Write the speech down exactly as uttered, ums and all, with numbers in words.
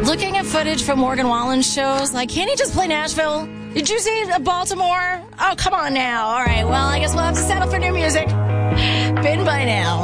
Looking at footage from Morgan Wallen's shows, like, can't he just play Nashville? Did you see Baltimore? Oh, come on now. All right, well, I guess we'll have to settle for new music. Bin by now.